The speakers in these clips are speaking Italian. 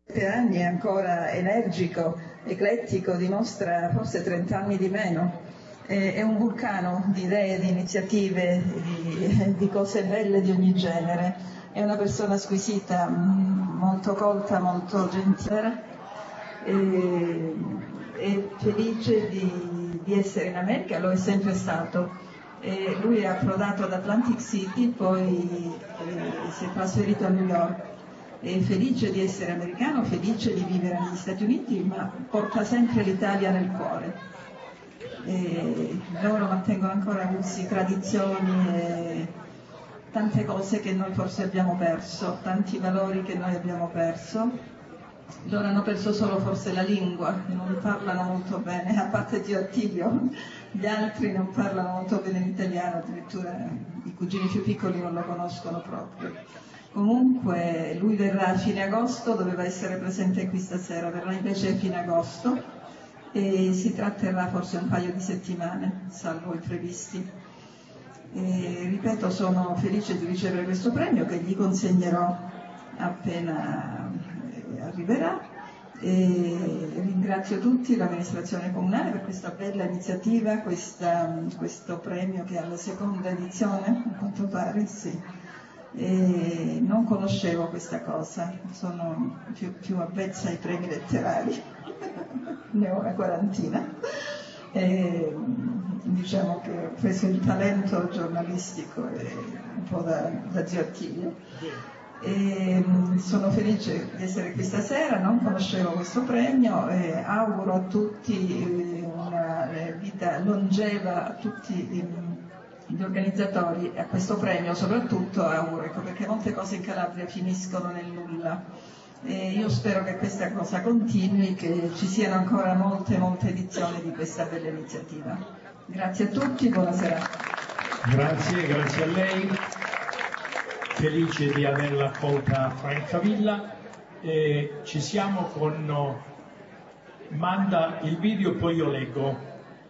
anni è ancora energico, eclettico, dimostra forse 30 anni di meno. È un vulcano di idee, di iniziative, di cose belle di ogni genere. È una persona squisita, molto colta, molto gentile. È felice di essere in America, lo è sempre stato. Lui è approdato ad Atlantic City, poi si è trasferito a New York. È felice di essere americano, felice di vivere negli Stati Uniti, ma porta sempre l'Italia nel cuore. Loro mantengono ancora gusti, tradizioni e tante cose che noi forse abbiamo perso, tanti valori che noi abbiamo perso. Loro hanno perso solo forse la lingua, non parlano molto bene, a parte Zio Attilio, gli altri non parlano molto bene l'italiano, addirittura i cugini più piccoli non lo conoscono proprio. Comunque lui verrà a fine agosto, doveva essere presente qui stasera, verrà invece a fine agosto e si tratterrà forse un paio di settimane, salvo imprevisti. Ripeto, sono felice di ricevere questo premio che gli consegnerò appena arriverà. Ringrazio tutti, l'amministrazione comunale, per questa bella iniziativa, questo premio che è alla seconda edizione, a quanto pare, sì. Non conoscevo questa cosa, sono più avvezza ai premi letterari, ne ho una quarantina. Diciamo che ho preso il talento giornalistico un po' da Zio Attilio. Sono felice di essere qui stasera, non conoscevo questo premio e auguro a tutti una vita longeva, a tutti gli organizzatori, a questo premio soprattutto auguro, perché molte cose in Calabria finiscono nel nulla. Io spero che questa cosa continui, che ci siano ancora molte edizioni di questa bella iniziativa. Grazie a tutti, buonasera. Grazie a lei. Felice di averla accolta a Francavilla. Ci siamo con... Manda il video, poi io leggo.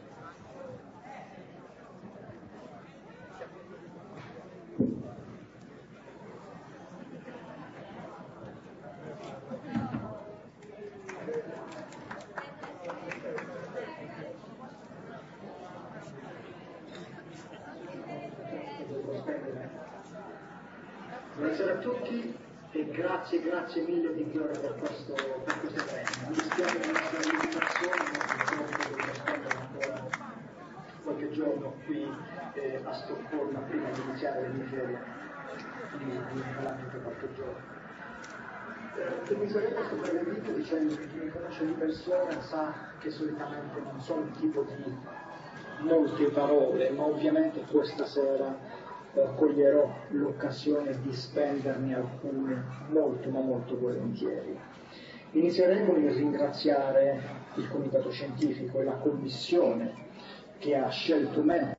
Buonasera a tutti e grazie mille di cuore per questo premio. Mi dispiace per la nostra limitazione, ma purtroppo devo spendere ancora qualche giorno qui a Stoccolma prima di iniziare le mie ferie di Calabria per qualche giorno. Inizierei questo breve video dicendo che chi mi conosce di persona sa che solitamente non sono il tipo di molte parole, ma ovviamente questa sera coglierò l'occasione di spenderne alcune molto volentieri. Inizierei con il ringraziare il Comitato Scientifico e la Commissione che ha scelto me